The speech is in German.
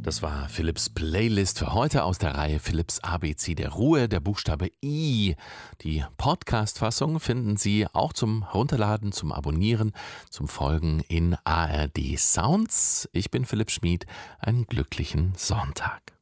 Das war Philipps Playlist für heute aus der Reihe Philipps ABC der Ruhe, der Buchstabe I. Die Podcast-Fassung finden Sie auch zum Herunterladen, zum Abonnieren, zum Folgen in ARD Sounds. Ich bin Philipp Schmid. Einen glücklichen Sonntag.